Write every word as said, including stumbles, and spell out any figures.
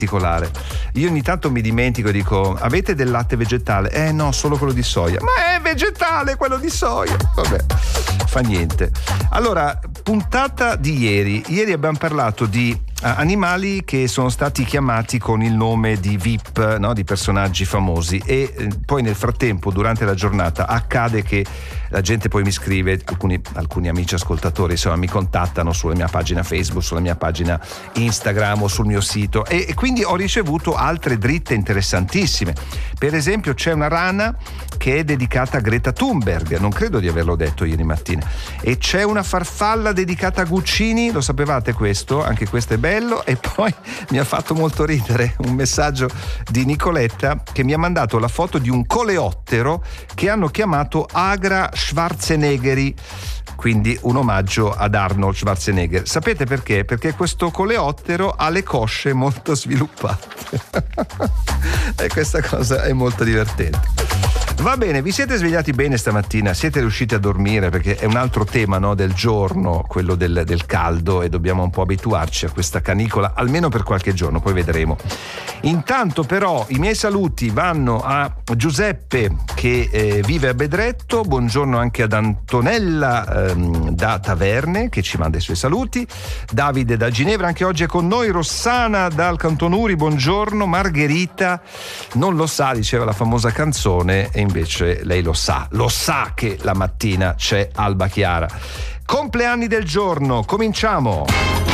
particolare. Io ogni tanto mi dimentico e dico: avete del latte vegetale? Eh no, solo quello di soia. Ma è vegetale quello di soia. Vabbè, fa niente. Allora, puntata di ieri. Ieri abbiamo parlato di animali che sono stati chiamati con il nome di V I P, no? Di personaggi famosi, e eh, poi nel frattempo durante la giornata accade che la gente poi mi scrive, alcuni, alcuni amici ascoltatori insomma mi contattano sulla mia pagina Facebook, sulla mia pagina Instagram o sul mio sito, e, e quindi ho ricevuto altre dritte interessantissime. Per esempio c'è una rana che è dedicata a Greta Thunberg, non credo di averlo detto ieri mattina, e c'è una farfalla dedicata a Guccini, lo sapevate questo? Anche questo è bello. E poi mi ha fatto molto ridere un messaggio di Nicoletta che mi ha mandato la foto di un coleottero che hanno chiamato Agra Schwarzeneggeri, quindi un omaggio ad Arnold Schwarzenegger. Sapete perché? Perché questo coleottero ha le cosce molto sviluppate e questa cosa è molto divertente. Va bene, vi siete svegliati bene stamattina? Siete riusciti a dormire? Perché è un altro tema, no, del giorno, quello del, del caldo, e dobbiamo un po' abituarci a questa canicola, almeno per qualche giorno, poi vedremo. Intanto però i miei saluti vanno a Giuseppe che eh, vive a Bedretto, buongiorno anche ad Antonella ehm, da Taverne che ci manda i suoi saluti, Davide da Ginevra anche oggi è con noi, Rossana dal Canton Uri, buongiorno, Margherita non lo sa, diceva la famosa canzone, e invece lei lo sa, lo sa che la mattina c'è Alba Chiara. Compleanni del giorno, cominciamo!